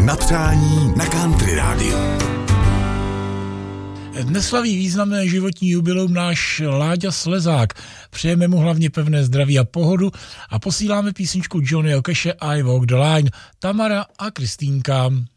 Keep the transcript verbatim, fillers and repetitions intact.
Na přání na Country rádiu. Dnes slaví významné životní jubileum náš Láďa Slezák. Přejeme mu hlavně pevné zdraví a pohodu a posíláme písničku Johnnyho Cashe I Walk the Line. Tamara a Kristýnka.